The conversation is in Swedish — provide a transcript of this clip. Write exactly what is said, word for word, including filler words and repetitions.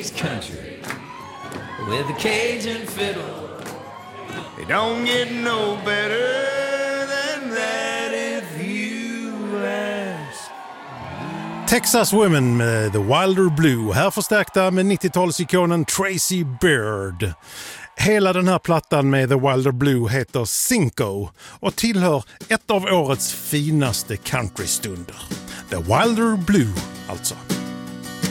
Texas country with a Cajun fiddle. It don't get no better than that if you ask. Texas Women med The Wilder Blue, här förstärkta med nittiotalsikonen Tracy Beard. Hela den här plattan med The Wilder Blue heter Cinco och tillhör ett av årets finaste countrystunder. The Wilder Blue alltså.